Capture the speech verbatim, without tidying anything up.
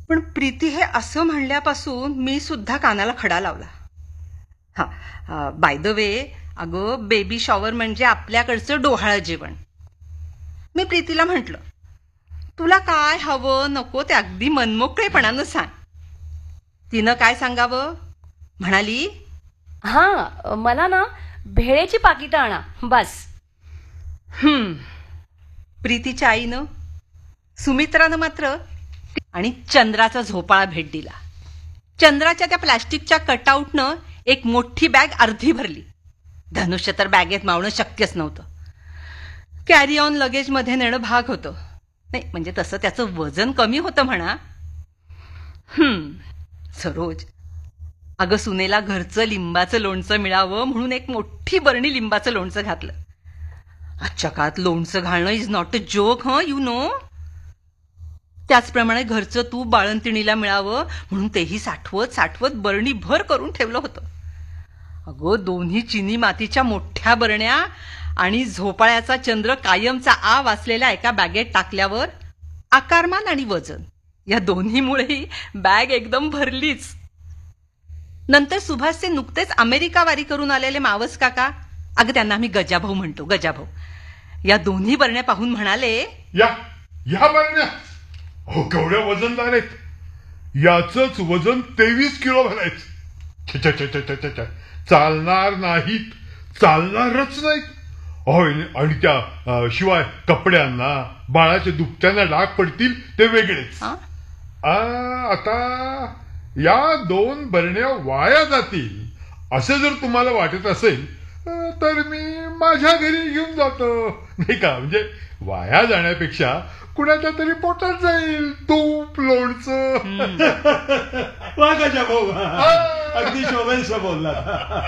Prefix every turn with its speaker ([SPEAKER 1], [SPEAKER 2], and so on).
[SPEAKER 1] पण प्रीती हे असं म्हणल्यापासून मी सुद्धा कानाला खडा लावला. हा, बाय द वे, अगं बेबी शॉवर म्हणजे आपल्याकडचं डोहाळं जेवण. मी प्रीतीला म्हटलं, तुला काय हवं नको ते अगदी मनमोकळेपणानं सांग. तिनं काय सांगावं म्हणाली,
[SPEAKER 2] हा मला ना भेळेची पाकिटं आणा बस.
[SPEAKER 1] हम्म प्रीतीच्या आईनं सुमित्रानं मात्र आणि चंद्राचा झोपाळा भेट दिला. चंद्राच्या त्या प्लॅस्टिकच्या कटआउटनं एक मोठी बॅग अर्धी भरली. धनुष्य तर बॅगेत मावणं शक्यच नव्हतं. कॅरी ऑन लगेज मध्ये नेणं भाग होतं. नाही म्हणजे तसं त्याचं वजन कमी होतं म्हणा. हम्म सरोज, अगं सुनेला घरचं लिंबाचं लोणचं मिळावं म्हणून एक मोठी बरणी लिंबाचं लोणचं घातलं. आजच्या काळात लोणचं घालणं इज नॉट अ जोक, ह यू नो. त्याचप्रमाणे घरचं तूप बाळंतिणीला मिळावं म्हणून तेही साठवत साठवत बरणी भर करून ठेवलं होतं. अगं दोन्ही चिनी मातीच्या मोठ्या बरण्या आणि झोपाळ्याचा चंद्र कायमचा आ वाचलेल्या एका बॅगेत टाकल्यावर आकारमान आणि वजन या दोन्हीमुळेही बॅग एकदम भरलीच. नंतर सुभाषचे नुकतेच अमेरिका वारी करून आलेले मावस काका, अगं त्यांना आम्ही गजाभाऊ म्हणतो, गजाभाऊ, या दोन्ही बरण्या पाहून म्हणाले,
[SPEAKER 3] या या बरण्या हो केवढ्या वजनदार आहेत. याचंच वजन तेवीस किलो भरायचं. चालणार नाहीत, चालणारच नाहीत. होय, आणि त्या शिवाय कपड्यांना बाळाच्या दुपट्यांना डाग पडतील ते वेगळेच. आता या दोन बरण्या वाया जातील असं जर तुम्हाला वाटत असेल तर मी माझ्या घरी घेऊन जातो, नाही का. म्हणजे वाया जाण्यापेक्षा कुणाच्या तरी पोटात जाईल तूप लोणचं.
[SPEAKER 4] वा गजाभाऊ, अगदी शोभेचं बोलला.